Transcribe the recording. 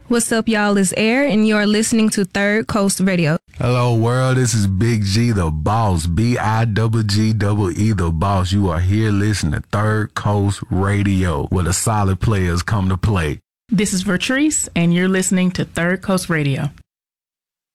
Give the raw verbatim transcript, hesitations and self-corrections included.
What's up, y'all? It's Air, and you're listening to Third Coast Radio. Hello, world. This is Big G, the boss. B I G G E, the boss. You are here listening to Third Coast Radio, where the solid players come to play. This is Vertrice, and you're listening to Third Coast Radio.